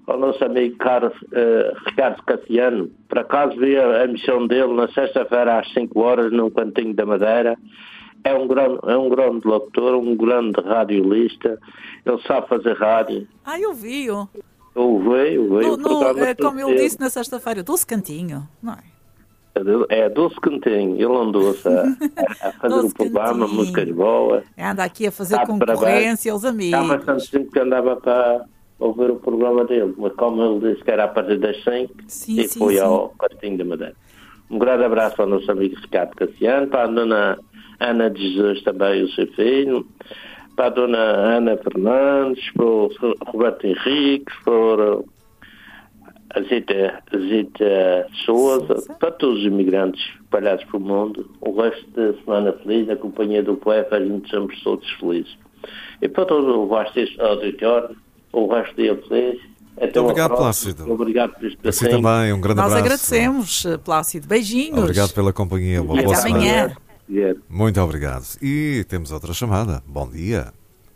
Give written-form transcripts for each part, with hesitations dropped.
ao nosso amigo Ricardo Cassiano. Por acaso vi a emissão dele na sexta-feira às 5 horas num cantinho da Madeira. É um grande locutor, um grande radiolista. Ele sabe fazer rádio. Eu vi-o. Eu vi. Como ele disse na sexta-feira, Doce Cantinho, não é? É Doce Cantinho. Ele andou-se a fazer o programa, músicas boas. Anda aqui a fazer concorrência aos amigos. Há bastante tempo que andava para ouvir o programa dele, mas como ele disse que era a partir das 5, foi ao Cantinho da Madeira. Um grande abraço ao nosso amigo Ricardo Cassiano, para a dona Ana de Jesus também, o seu filho, para a dona Ana Fernandes, para o Roberto Henriques, para a Zita Souza, para todos os imigrantes espalhados pelo mundo. O resto da semana feliz, na companhia do poeta, a gente somos todos felizes. E para todo o vasto auditório, o resto do dia feliz. Muito obrigado, Plácido. Obrigado por isto. Assim também, um grande abraço. Nós agradecemos, Plácido. Beijinhos. Obrigado pela companhia. Uma boa semana. Até amanhã. Muito obrigado. E temos outra chamada. Bom dia.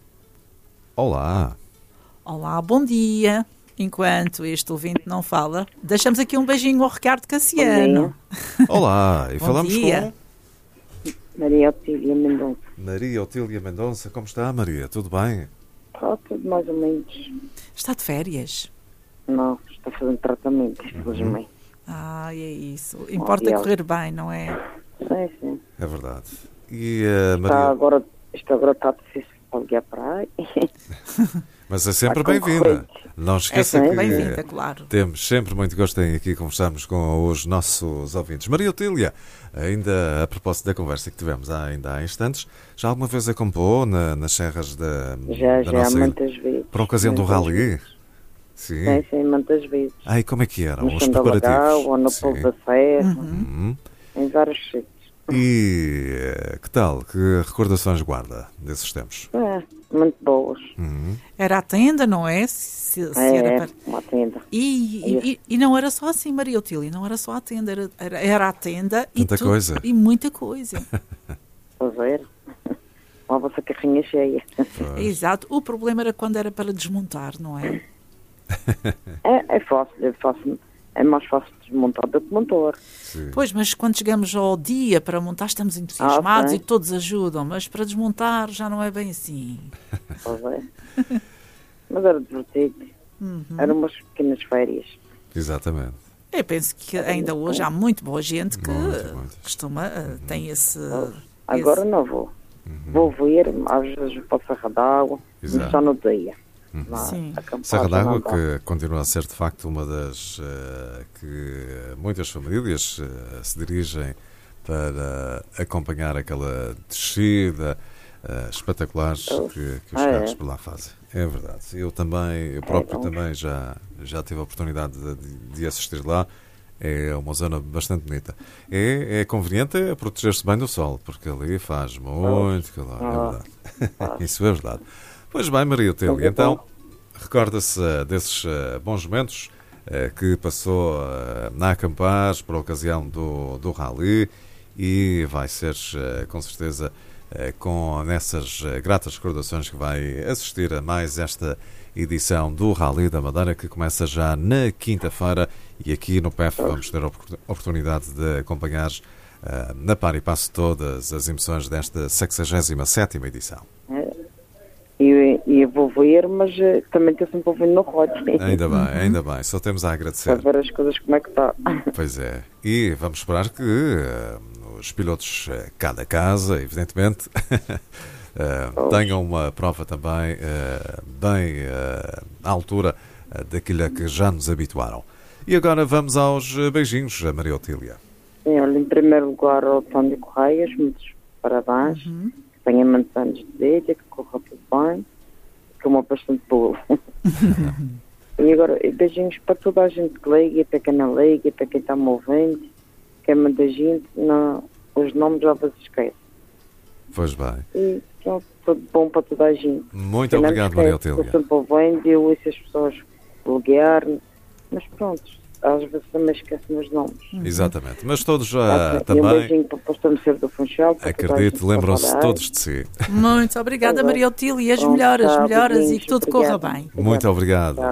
Olá. Olá, bom dia. Enquanto este ouvinte não fala, deixamos aqui um beijinho ao Ricardo Cassiano. Olá. E falamos com Maria Otília Mendonça. Maria Otília Mendonça. Como está, Maria? Tudo bem? Está tudo mais ou menos. Está de férias? Não, está fazendo tratamento, infelizmente. É isso. Importa correr bem, não é? Sim. É verdade. E Maria... Isto agora está difícil para ligar para aí. Mas é sempre bem-vinda. Não esqueça que bem-vinda, claro. Temos sempre muito gosto em aqui conversarmos com os nossos ouvintes. Maria Otília, ainda a propósito da conversa que tivemos ainda há instantes, já alguma vez acampou nas serras da nossa muitas vezes. Por ocasião do rally? Sim, muitas vezes. E como é que eram os preparativos? Ou no Polo da Serra, em vários sítios. E que tal? Que recordações guarda desses tempos? Muito boas. Era a tenda, não é? Era uma tenda. E não era só assim, Maria Otília, não era só a tenda, era a tenda e muita coisa. Pois era. Uma vossa carrinha cheia. Exato. O problema era quando era para desmontar, não é? É fácil. É mais fácil desmontar do que montar. Sim. Pois, mas quando chegamos ao dia para montar, estamos entusiasmados e todos ajudam, mas para desmontar já não é bem assim. Pois é. Mas era divertido. Eram umas pequenas férias. Exatamente. Eu penso que ainda hoje há muito boa gente que costuma, tem esse... Agora não vou. Vou ver, às vezes para a Serra d'Água, mas só no dia. Serra d'Água, que continua a ser de facto uma das que muitas famílias se dirigem para acompanhar aquela descida espetacular que os carros por lá fazem. É verdade. Eu próprio também já tive a oportunidade de assistir lá. É uma zona bastante bonita. É conveniente proteger-se bem do sol, porque ali faz muito calor. É verdade. Isso é verdade. Pois bem, Maria Otília, então, recorda-se desses bons momentos que passou na Acampaz por ocasião do rally e vai ser, com certeza, nessas gratas recordações que vai assistir a mais esta edição do Rally da Madeira, que começa já na quinta-feira, e aqui no PEF vamos ter a oportunidade de acompanhar na par e passo todas as emissões desta 67ª edição. E vou ver, mas também estou sempre ouvindo no rádio. Ainda bem, só temos a agradecer. Para ver as coisas como é que está. Pois é, e vamos esperar que os pilotos, cada casa, evidentemente, tenham uma prova também bem à altura daquilo a que já nos habituaram. E agora vamos aos beijinhos, Maria Otília. Olha, em primeiro lugar, ao Tânia Correias, muitos parabéns. Tenha muitos anos de vida, que corra tudo bem, que é uma bastante boa. E agora, beijinhos para toda a gente que liga, para quem não liga, para quem está me ouvindo, que é muita gente, os nomes já vos esquece. Pois bem. E tudo bom para toda a gente. Muito obrigado, Maria Otília. Estou sempre ouvindo, eu ouço as pessoas ligar, mas pronto, às vezes também esquecem os nomes. Exatamente, mas todos já também... Um beijinho para o pastor Mercedes do Funchal. Acredito, lembram-se todos de si. Muito obrigada, Maria Otília, e as melhoras e que tudo corra bem. Muito obrigado.